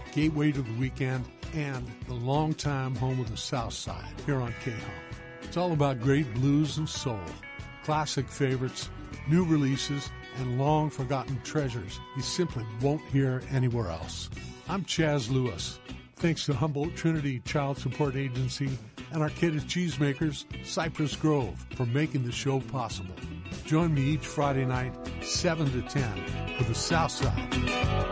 gateway to the weekend, and the longtime home of the South Side here on K-Home. It's all about great blues and soul, classic favorites, new releases, and long-forgotten treasures you simply won't hear anywhere else. I'm Chaz Lewis. Thanks to Humboldt Trinity Child Support Agency and Arcata Cheesemakers, Cypress Grove, for making the show possible. Join me each Friday night, 7 to 10, for the South Side.